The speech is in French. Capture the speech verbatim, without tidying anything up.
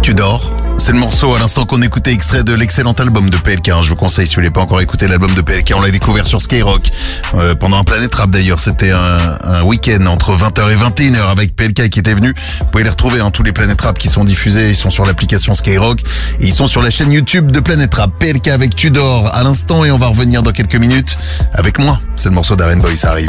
Tudor. C'est le morceau à l'instant qu'on écoutait, extrait de l'excellent album de P L K. Je vous conseille, si vous n'avez pas encore écouté l'album de P L K, on l'a découvert sur Skyrock euh, pendant un Planète Rap d'ailleurs. C'était un, un week-end entre vingt heures et vingt et une heures avec P L K qui était venu. Vous pouvez les retrouver, hein, tous les Planète Rap qui sont diffusés. Ils sont sur l'application Skyrock et ils sont sur la chaîne YouTube de Planète Rap. P L K avec Tudor à l'instant et on va revenir dans quelques minutes avec moi. C'est le morceau d'Aren Boy, ça arrive.